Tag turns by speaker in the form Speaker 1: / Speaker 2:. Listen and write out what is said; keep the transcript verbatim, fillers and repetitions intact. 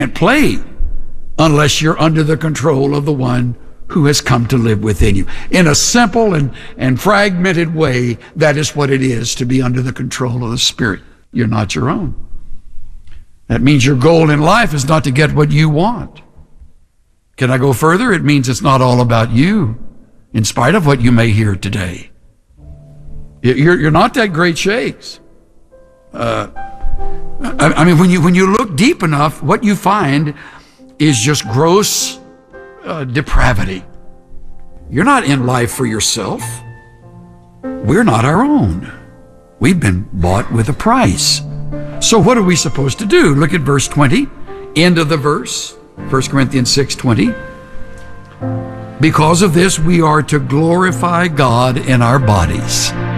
Speaker 1: play unless you're under the control of the one who has come to live within you. In a simple and, and fragmented way, that is what it is to be under the control of the Spirit. You're not your own. That means your goal in life is not to get what you want. Can I go further? It means it's not all about you, in spite of what you may hear today. You're, you're not that great shakes. Uh, I, I mean, when you, when you look deep enough, what you find is just gross uh, depravity. You're not in life for yourself. We're not our own. We've been bought with a price. So what are we supposed to do? Look at verse twenty, end of the verse, First Corinthians six twenty. Because of this, we are to glorify God in our bodies.